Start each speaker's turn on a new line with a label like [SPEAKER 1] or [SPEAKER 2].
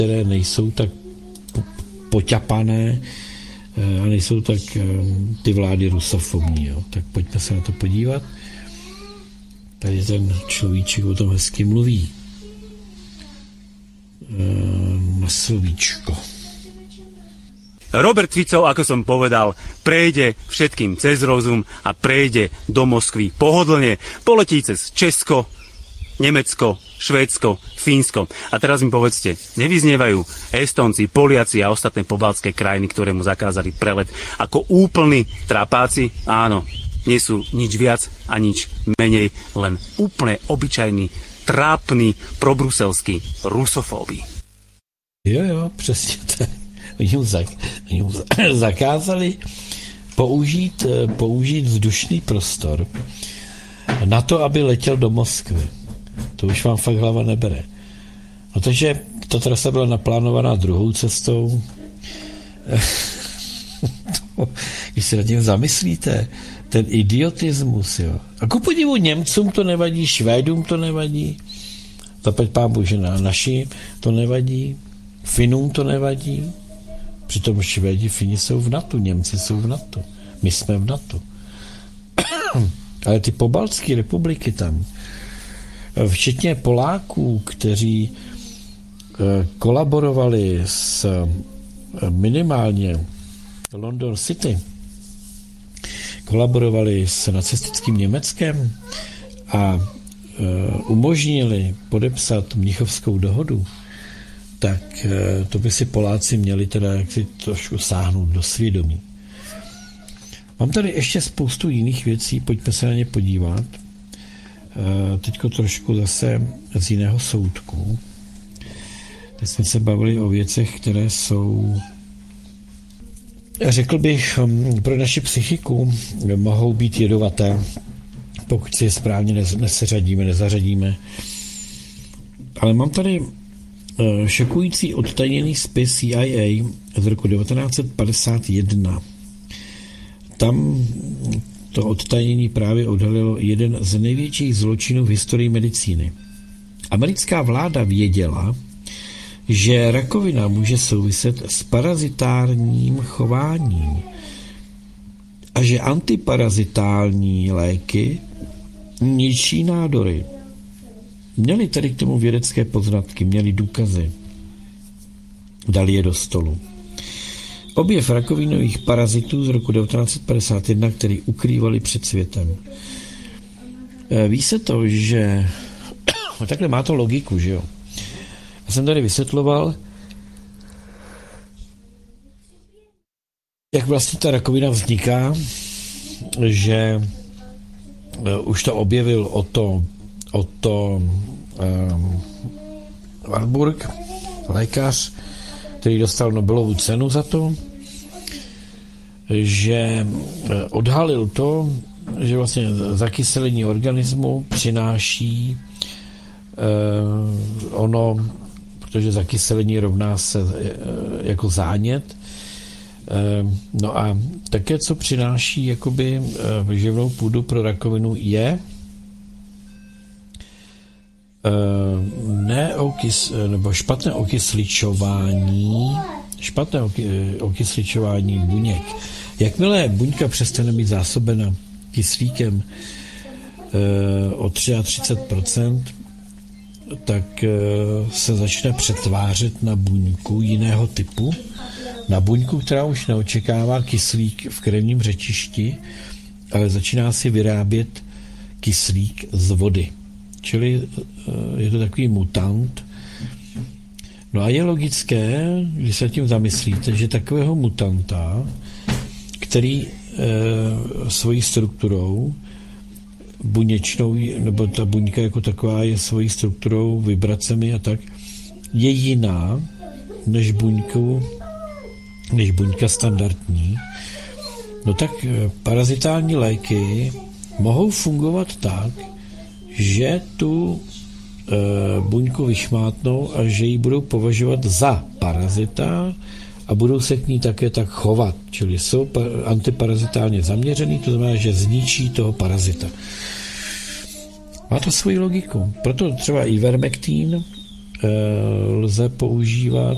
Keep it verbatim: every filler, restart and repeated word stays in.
[SPEAKER 1] které nejsou tak poťapané a nejsou tak ty vlády rusofobní. Jo. Tak pojďme se na to podívat. Tady ten človíček o tom hezky mluví. Na slovíčko.
[SPEAKER 2] Robert Fico, ako som povedal, prejde všetkým cez rozum a prejde do Moskvy pohodlne. Poletí cez Česko, Nemecko, Švédsko, Fínsko. A teraz mi povedzte, nevyznievajú Estonci, Poliaci a ostatné pobaltské krajiny, ktoré mu zakázali prelet, ako úplní trapáci? Áno, nie sú nič viac a nič menej, len úplne obyčajní, trápni, probruselskí rusofóbi.
[SPEAKER 1] Jo, jo, přesně tak. Oni mu, zak, oni mu zakázali použít, použít vzdušný prostor na to, aby letěl do Moskvy. To už vám fakt hlava nebere. No takže ta trasa byla naplánovaná druhou cestou. Když se nad tím zamyslíte, ten idiotismus, jo. A ku podivu Němcům to nevadí, Švédům to nevadí, zaplať pán bože na naši to nevadí, Finům to nevadí, přitom Švédi, Fini jsou v NATO, Němci jsou v NATO, my jsme v NATO. Ale ty pobaltské republiky tam, včetně Poláků, kteří kolaborovali s minimálně London City, kolaborovali s nacistickým Německem a umožnili podepsat Mnichovskou dohodu, tak to by si Poláci měli teda jaksi trošku sáhnout do svědomí. Mám tady ještě spoustu jiných věcí, pojďme se na ně podívat. Teďko trošku zase z jiného soudku. Teď jsme se bavili o věcech, které jsou, řekl bych, pro naši psychiku mohou být jedovaté, pokud si je správně neseřadíme, nezařadíme. Ale mám tady šokující odtajněný spis C I A z roku devatenáct set padesát jedna. Tam to odtajnění právě odhalilo jeden z největších zločinů v historii medicíny. Americká vláda věděla, že rakovina může souviset s parazitárním chováním a že antiparazitální léky ničí nádory. Měli tedy k tomu vědecké poznatky, měli důkazy. Dali je do stolu. Objev rakovinových parazitů z roku devatenáct set padesát jedna, který ukrývali před světem. Ví se to, že takhle má to logiku, že jo? Já jsem tady vysvětloval, jak vlastně ta rakovina vzniká, že už to objevil Otto, Otto um, Warburg, lékař, který dostal Nobelovu cenu za to, že odhalil to, že vlastně zakyselení organismu přináší uh, ono, protože zakyselení rovná se uh, jako zánět, uh, no a také, co přináší jakoby uh, živnou půdu pro rakovinu, je uh, neokys, nebo špatné okysličování, špatné oky, okysličování buněk. Jakmile buňka přestane být zásobena kyslíkem uh, o třicet tři procent, tak uh, se začne přetvářet na buňku jiného typu, na buňku, která už neočekává kyslík v krevním řečišti, ale začíná si vyrábět kyslík z vody. Čili je to takový mutant. No a je logické, když se tím zamyslíte, že takového mutanta, který e, svojí strukturou buněčnou, nebo ta buňka jako taková je svojí strukturou, vibracemi a tak, je jiná než buňku, než buňka standardní, no tak parazitální léky mohou fungovat tak, že tu e, buňku vychmátnou a že ji budou považovat za parazita a budou se k ní také tak chovat. Čili jsou pa- antiparazitálně zaměřený, to znamená, že zničí toho parazita. Má to svoji logiku. Proto třeba ivermektin e, lze používat